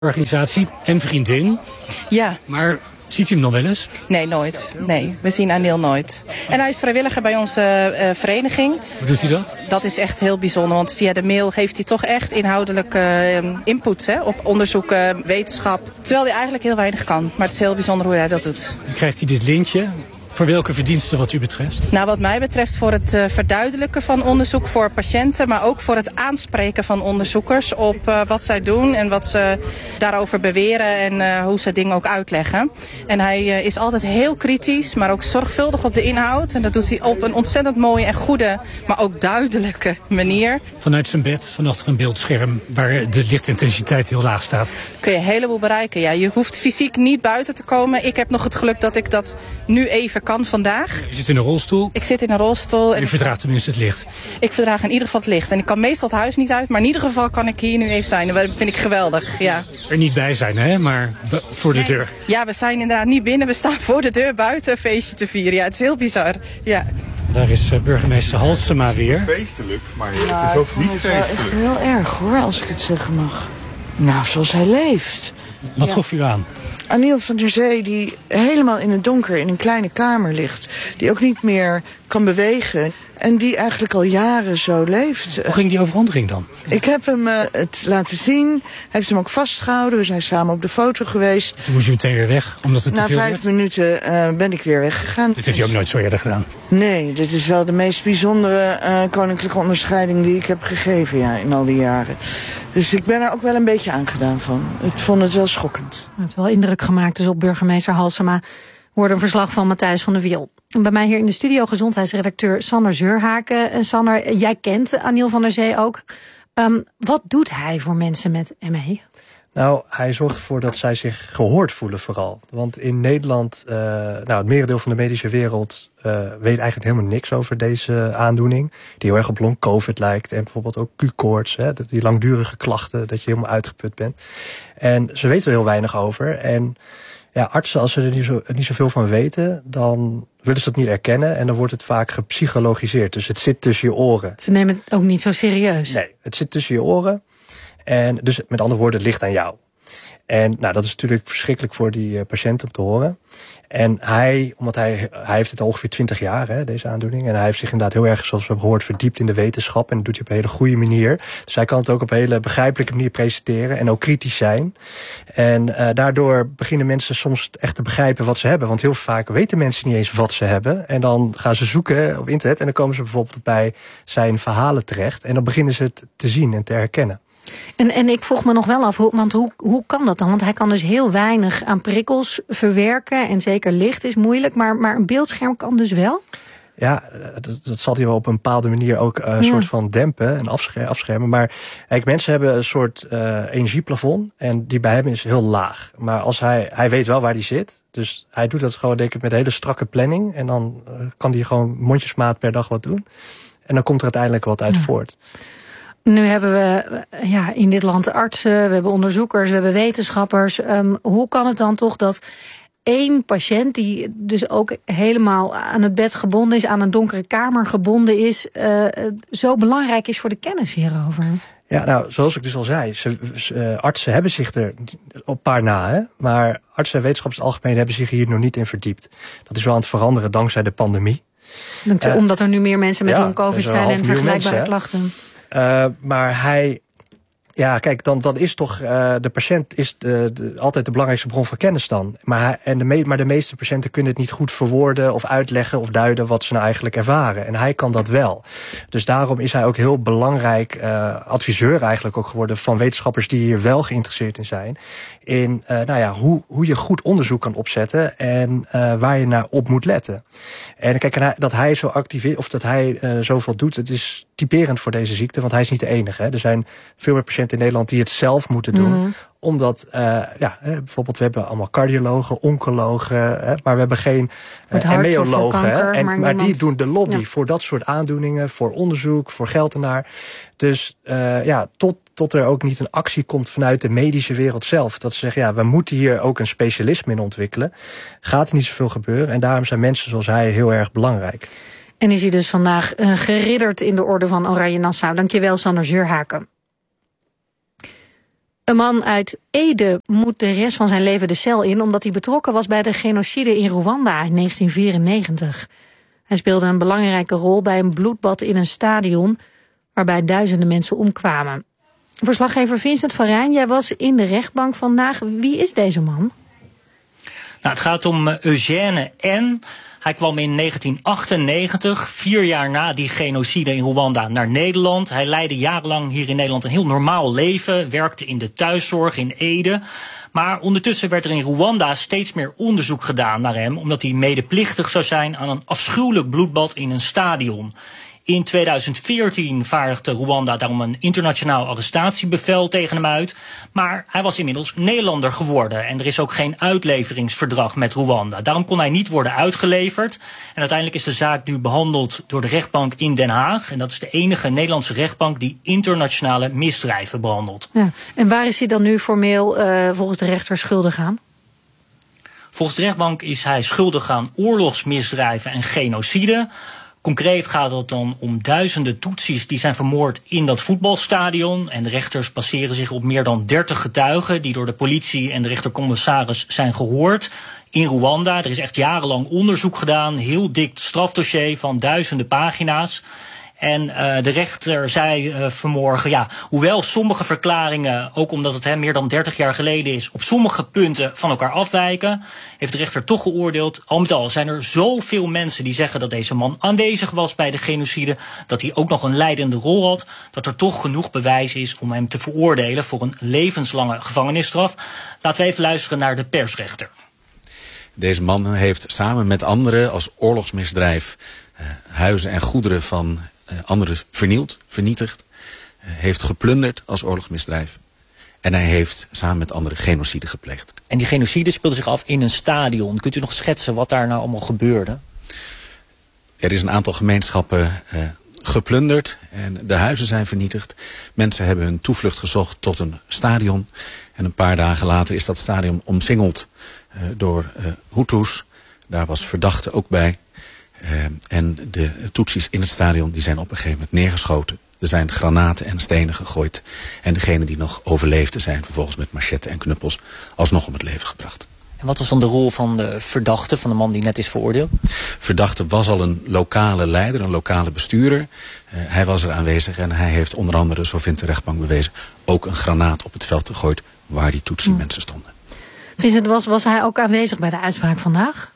Organisatie en vriendin. Ja. Maar ziet u hem nog wel eens? Nee, nooit. Nee, we zien Anil nooit. En hij is vrijwilliger bij onze vereniging. Hoe doet hij dat? Dat is echt heel bijzonder, want via de mail geeft hij toch echt inhoudelijke input op onderzoeken, wetenschap. Terwijl hij eigenlijk heel weinig kan. Maar het is heel bijzonder hoe hij dat doet. Dan krijgt hij dit lintje. Voor welke verdiensten wat u betreft? Nou, wat mij betreft voor het verduidelijken van onderzoek voor patiënten, maar ook voor het aanspreken van onderzoekers op wat zij doen en wat ze daarover beweren en hoe ze dingen ook uitleggen. En hij is altijd heel kritisch, maar ook zorgvuldig op de inhoud. En dat doet hij op een ontzettend mooie en goede, maar ook duidelijke manier. Vanuit zijn bed, van achter een beeldscherm waar de lichtintensiteit heel laag staat. Kun je een heleboel bereiken. Ja, je hoeft fysiek niet buiten te komen. Ik heb nog het geluk dat ik dat nu even kan vandaag. Je zit in een rolstoel. Ik zit in een rolstoel. En u verdraagt tenminste het licht. Ik verdraag in ieder geval het licht. En ik kan meestal het huis niet uit, maar in ieder geval kan ik hier nu even zijn. En dat vind ik geweldig, ja. Er niet bij zijn, hè, maar voor de deur. Ja, we zijn inderdaad niet binnen. We staan voor de deur buiten een feestje te vieren. Ja, het is heel bizar, ja. Daar is burgemeester Halsema weer. Feestelijk, maar het is ook niet feestelijk. Het is wel heel erg hoor, als ik het zeggen mag. Nou, zoals hij leeft. Wat trof u aan? Anil van der Zee, die helemaal in het donker in een kleine kamer ligt. Die ook niet meer kan bewegen. En die eigenlijk al jaren zo leeft. Hoe ging die overhandiging dan? Ik heb hem het laten zien. Hij heeft hem ook vastgehouden. We zijn samen op de foto geweest. Toen moest u meteen weer weg, omdat het te veel werd? Na 5 minuten ben ik weer weggegaan. Dit heeft u ook nooit zo eerder gedaan? Nee, dit is wel de meest bijzondere koninklijke onderscheiding die ik heb gegeven in al die jaren. Dus ik ben er ook wel een beetje aangedaan van. Ik vond het wel schokkend. Het heeft wel indruk gemaakt dus op burgemeester Halsema. Hoorde een verslag van Matthijs van der Wiel. En bij mij hier in de studio gezondheidsredacteur Sander Zeurhaken. En Sander, jij kent Anil van der Zee ook. Wat doet hij voor mensen met ME? Nou, hij zorgt ervoor dat zij zich gehoord voelen vooral. Want in Nederland, het merendeel van de medische wereld weet eigenlijk helemaal niks over deze aandoening. Die heel erg op long-covid lijkt. En bijvoorbeeld ook Q-koorts, die langdurige klachten, dat je helemaal uitgeput bent. En ze weten er heel weinig over. En ja, artsen, als ze er niet zoveel van weten, dan willen ze het niet erkennen. En dan wordt het vaak gepsychologiseerd. Dus het zit tussen je oren. Ze nemen het ook niet zo serieus. Nee, het zit tussen je oren. En dus met andere woorden, het ligt aan jou. En nou, dat is natuurlijk verschrikkelijk voor die patiënt om te horen. En omdat hij heeft het al ongeveer 20 jaar, deze aandoening. En hij heeft zich inderdaad heel erg, zoals we hebben gehoord, verdiept in de wetenschap. En dat doet hij op een hele goede manier. Dus hij kan het ook op een hele begrijpelijke manier presenteren. En ook kritisch zijn. En daardoor beginnen mensen soms echt te begrijpen wat ze hebben. Want heel vaak weten mensen niet eens wat ze hebben. En dan gaan ze zoeken op internet. En dan komen ze bijvoorbeeld bij zijn verhalen terecht. En dan beginnen ze het te zien en te herkennen. En ik vroeg me nog wel af, want hoe kan dat dan? Want hij kan dus heel weinig aan prikkels verwerken. En zeker licht is moeilijk, maar een beeldscherm kan dus wel? Ja, dat zal hij wel op een bepaalde manier ook een soort van dempen en afschermen. Maar kijk, mensen hebben een soort energieplafond en die bij hem is heel laag. Maar als hij weet wel waar die zit. Dus hij doet dat gewoon, denk ik, met een hele strakke planning. En dan kan hij gewoon mondjesmaat per dag wat doen. En dan komt er uiteindelijk wat uit voort. Nu hebben we in dit land artsen, we hebben onderzoekers, we hebben wetenschappers. Hoe kan het dan toch dat één patiënt, die dus ook helemaal aan het bed gebonden is, aan een donkere kamer gebonden is, zo belangrijk is voor de kennis hierover? Ja, nou, zoals ik dus al zei, artsen hebben zich er op een paar na, hè? Maar artsen en wetenschappers in het algemeen hebben zich hier nog niet in verdiept. Dat is wel aan het veranderen dankzij de pandemie. Omdat er nu meer mensen met long-covid zijn en vergelijkbare klachten. Maar kijk, dan is toch de patiënt is altijd de belangrijkste bron van kennis dan. Maar de meeste patiënten kunnen het niet goed verwoorden of uitleggen of duiden wat ze nou eigenlijk ervaren. En hij kan dat wel. Dus daarom is hij ook heel belangrijk adviseur eigenlijk ook geworden van wetenschappers die hier wel geïnteresseerd in zijn. In hoe je goed onderzoek kan opzetten en waar je naar op moet letten. En kijk, dat hij zo actief is, of dat hij zoveel doet, het is typerend voor deze ziekte, want hij is niet de enige. Hè. Er zijn veel meer patiënten in Nederland die het zelf moeten doen. Mm-hmm. Omdat, bijvoorbeeld, we hebben allemaal cardiologen, oncologen, maar we hebben geen ME-ologen. Maar die doen de lobby voor dat soort aandoeningen, voor onderzoek, voor geld ernaar. Dus tot er ook niet een actie komt vanuit de medische wereld zelf. Dat ze zeggen, we moeten hier ook een specialisme in ontwikkelen. Gaat er niet zoveel gebeuren. En daarom zijn mensen zoals hij heel erg belangrijk. En is hij dus vandaag geridderd in de orde van Oranje Nassau. Dankjewel, Sander Zeurhaken. Een man uit Ede moet de rest van zijn leven de cel in omdat hij betrokken was bij de genocide in Rwanda in 1994. Hij speelde een belangrijke rol bij een bloedbad in een stadion waarbij duizenden mensen omkwamen. Verslaggever Vincent van Rijn, jij was in de rechtbank vandaag. Wie is deze man? Nou, het gaat om Eugène N. Hij kwam in 1998, 4 jaar na die genocide in Rwanda, naar Nederland. Hij leidde jarenlang hier in Nederland een heel normaal leven, werkte in de thuiszorg in Ede. Maar ondertussen werd er in Rwanda steeds meer onderzoek gedaan naar hem, omdat hij medeplichtig zou zijn aan een afschuwelijk bloedbad in een stadion. In 2014 vaardigde Rwanda daarom een internationaal arrestatiebevel tegen hem uit. Maar hij was inmiddels Nederlander geworden en er is ook geen uitleveringsverdrag met Rwanda. Daarom kon hij niet worden uitgeleverd. En uiteindelijk is de zaak nu behandeld door de rechtbank in Den Haag. En dat is de enige Nederlandse rechtbank die internationale misdrijven behandelt. Ja. En waar is hij dan nu formeel volgens de rechter schuldig aan? Volgens de rechtbank is hij schuldig aan oorlogsmisdrijven en genocide. Concreet gaat het dan om duizenden Tutsis die zijn vermoord in dat voetbalstadion. En de rechters baseren zich op meer dan 30 getuigen die door de politie en de rechtercommissaris zijn gehoord in Rwanda. Er is echt jarenlang onderzoek gedaan, heel dik strafdossier van duizenden pagina's. En de rechter zei vanmorgen, hoewel sommige verklaringen, ook omdat het meer dan 30 jaar geleden is, op sommige punten van elkaar afwijken, heeft de rechter toch geoordeeld. Al met al zijn er zoveel mensen die zeggen dat deze man aanwezig was bij de genocide, dat hij ook nog een leidende rol had, dat er toch genoeg bewijs is om hem te veroordelen voor een levenslange gevangenisstraf. Laten we even luisteren naar de persrechter. Deze man heeft samen met anderen als oorlogsmisdrijf huizen en goederen van anderen vernietigd, heeft geplunderd als oorlogsmisdrijf. En hij heeft samen met anderen genocide gepleegd. En die genocide speelde zich af in een stadion. Kunt u nog schetsen wat daar nou allemaal gebeurde? Er is een aantal gemeenschappen geplunderd en de huizen zijn vernietigd. Mensen hebben hun toevlucht gezocht tot een stadion. En een paar dagen later is dat stadion omsingeld door Hutus. Daar was verdachte ook bij. En de Tutsis in het stadion die zijn op een gegeven moment neergeschoten. Er zijn granaten en stenen gegooid. En degenen die nog overleefden zijn vervolgens met machetten en knuppels alsnog om het leven gebracht. En wat was dan de rol van de verdachte, van de man die net is veroordeeld? Verdachte was al een lokale leider, een lokale bestuurder. Hij was er aanwezig en hij heeft onder andere, zo vindt de rechtbank bewezen, ook een granaat op het veld gegooid waar die Tutsi mensen stonden. Vincent, was hij ook aanwezig bij de uitspraak vandaag?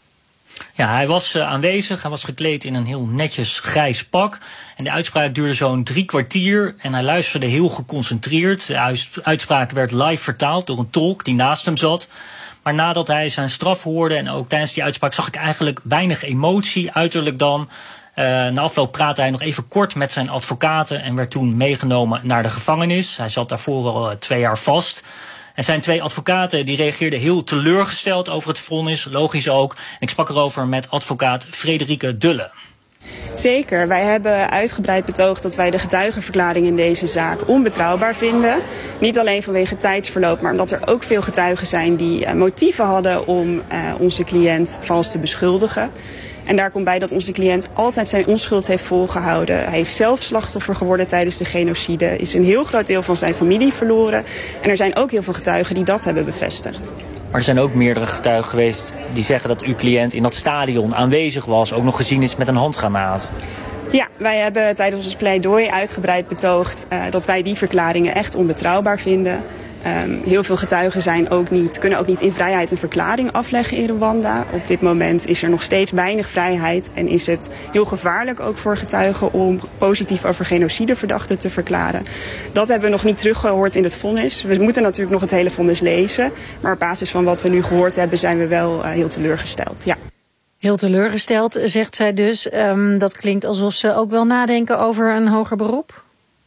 Ja, hij was aanwezig. Hij was gekleed in een heel netjes grijs pak. En de uitspraak duurde zo'n 3 kwartier. En hij luisterde heel geconcentreerd. De uitspraak werd live vertaald door een tolk die naast hem zat. Maar nadat hij zijn straf hoorde en ook tijdens die uitspraak zag ik eigenlijk weinig emotie, uiterlijk dan. Na afloop praatte hij nog even kort met zijn advocaten en werd toen meegenomen naar de gevangenis. Hij zat daarvoor al 2 jaar vast. En zijn 2 advocaten die reageerden heel teleurgesteld over het vonnis, logisch ook. En ik sprak erover met advocaat Frederike Dulle. Zeker, wij hebben uitgebreid betoogd dat wij de getuigenverklaring in deze zaak onbetrouwbaar vinden. Niet alleen vanwege tijdsverloop, maar omdat er ook veel getuigen zijn die motieven hadden om onze cliënt vals te beschuldigen. En daar komt bij dat onze cliënt altijd zijn onschuld heeft volgehouden. Hij is zelf slachtoffer geworden tijdens de genocide, is een heel groot deel van zijn familie verloren. En er zijn ook heel veel getuigen die dat hebben bevestigd. Maar er zijn ook meerdere getuigen geweest die zeggen dat uw cliënt in dat stadion aanwezig was, ook nog gezien is met een handgranaat. Ja, wij hebben tijdens ons pleidooi uitgebreid betoogd dat wij die verklaringen echt onbetrouwbaar vinden. Heel veel getuigen kunnen ook niet in vrijheid een verklaring afleggen in Rwanda. Op dit moment is er nog steeds weinig vrijheid en is het heel gevaarlijk ook voor getuigen om positief over genocideverdachten te verklaren. Dat hebben we nog niet teruggehoord in het vonnis. We moeten natuurlijk nog het hele vonnis lezen, maar op basis van wat we nu gehoord hebben zijn we wel heel teleurgesteld. Ja. Heel teleurgesteld, zegt zij dus. Dat klinkt alsof ze ook wel nadenken over een hoger beroep.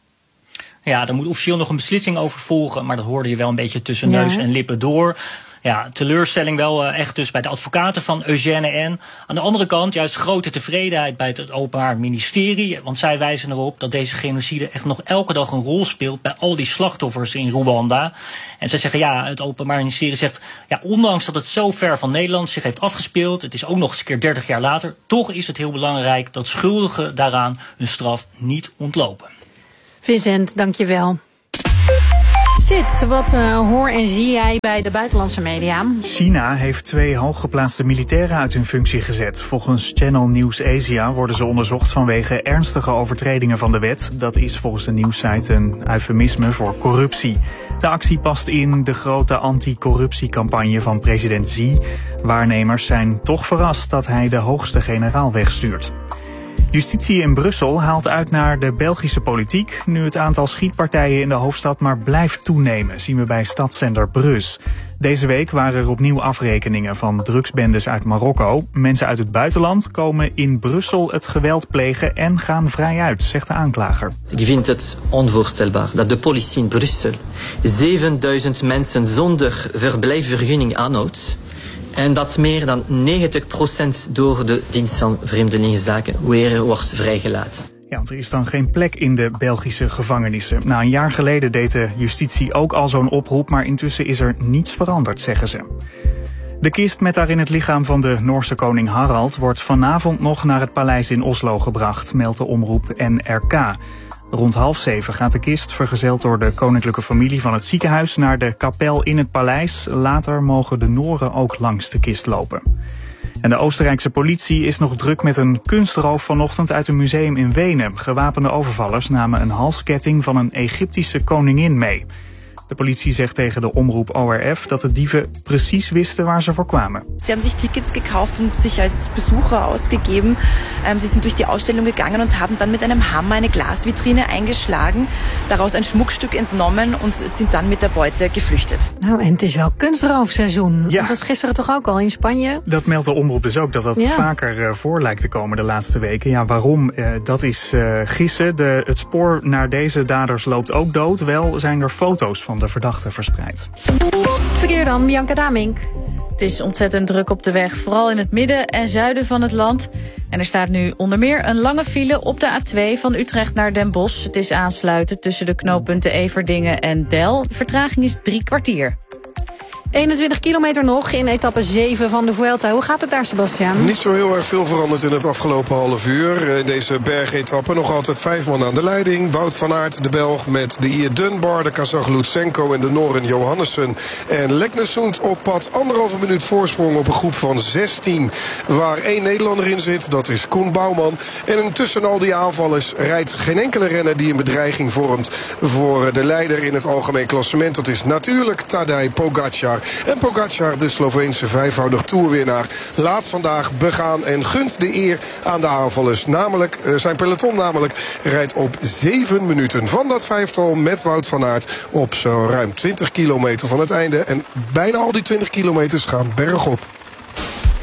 Ja, daar moet officieel nog een beslissing over volgen, maar dat hoorde je wel een beetje tussen neus en lippen door. Ja, teleurstelling wel echt dus bij de advocaten van Eugène N. Aan de andere kant juist grote tevredenheid bij het Openbaar Ministerie. Want zij wijzen erop dat deze genocide echt nog elke dag een rol speelt bij al die slachtoffers in Rwanda. En zij zeggen, het Openbaar Ministerie zegt, ondanks dat het zo ver van Nederland zich heeft afgespeeld, het is ook nog eens een keer 30 jaar later, toch is het heel belangrijk dat schuldigen daaraan hun straf niet ontlopen. Vincent, dank je wel. Sid, wat hoor en zie jij bij de buitenlandse media? China heeft 2 hooggeplaatste militairen uit hun functie gezet. Volgens Channel News Asia worden ze onderzocht vanwege ernstige overtredingen van de wet. Dat is volgens de nieuwssite een eufemisme voor corruptie. De actie past in de grote anti-corruptiecampagne van president Xi. Waarnemers zijn toch verrast dat hij de hoogste generaal wegstuurt. Justitie in Brussel haalt uit naar de Belgische politiek. Nu het aantal schietpartijen in de hoofdstad maar blijft toenemen, zien we bij stadszender Brus. Deze week waren er opnieuw afrekeningen van drugsbendes uit Marokko. Mensen uit het buitenland komen in Brussel het geweld plegen en gaan vrij uit, zegt de aanklager. Ik vind het onvoorstelbaar dat de politie in Brussel 7000 mensen zonder verblijfsvergunning aanhoudt. En dat meer dan 90% door de dienst van Vreemdelingenzaken weer wordt vrijgelaten. Ja, want er is dan geen plek in de Belgische gevangenissen. Nou, een jaar geleden deed de justitie ook al zo'n oproep, maar intussen is er niets veranderd, zeggen ze. De kist met daarin het lichaam van de Noorse koning Harald wordt vanavond nog naar het paleis in Oslo gebracht, meldt de omroep NRK. Rond 6:30 gaat de kist, vergezeld door de koninklijke familie van het ziekenhuis, naar de kapel in het paleis. Later mogen de Noren ook langs de kist lopen. En de Oostenrijkse politie is nog druk met een kunstroof vanochtend uit een museum in Wenen. Gewapende overvallers namen een halsketting van een Egyptische koningin mee. De politie zegt tegen de omroep ORF dat de dieven precies wisten waar ze voor kwamen. Ze hebben zich Tickets gekauft und sich als Besucher ausgegeben. Sie sind durch die Ausstellung gegangen und haben dann mit einem Hammer eine Glasvitrine eingeschlagen, daraus ein Schmuckstück entnommen und sind dann mit der Beute geflüchtet. Nou, en het is wel kunstroofseizoen. Ja. Dat was gisteren toch ook al in Spanje? Dat meldt de omroep dus ook, dat vaker voor lijkt te komen de laatste weken. Ja, waarom? Dat is gissen. Het spoor naar deze daders loopt ook dood. Wel zijn er foto's van de verdachte verspreid. Verkeer dan, Bianca Damink. Het is ontzettend druk op de weg, vooral in het midden en zuiden van het land. En er staat nu onder meer een lange file op de A2 van Utrecht naar Den Bosch. Het is aansluiten tussen de knooppunten Everdingen en Del. De vertraging is 3 kwartier. 21 kilometer nog in etappe 7 van de Vuelta. Hoe gaat het daar, Sebastian? Niet zo heel erg veel veranderd in het afgelopen half uur. In deze bergetappe nog altijd 5 man aan de leiding. Wout van Aert, de Belg, met de Ier Dunbar, de Kazach Lutsenko en de Noren Johannessen. En Leknesund op pad. 1,5 minuut voorsprong op een groep van 16. Waar 1 Nederlander in zit, dat is Koen Bouwman. En tussen al die aanvallers rijdt geen enkele renner die een bedreiging vormt voor de leider in het algemeen klassement. Dat is natuurlijk Tadej Pogačar. En Pogačar, de Sloveense 5-voudig toerwinnaar, laat vandaag begaan en gunt de eer aan de aanvallers. Namelijk, zijn peloton rijdt op 7 minuten van dat 5-tal met Wout van Aert op zo ruim 20 kilometer van het einde. En bijna al die 20 kilometers gaan bergop.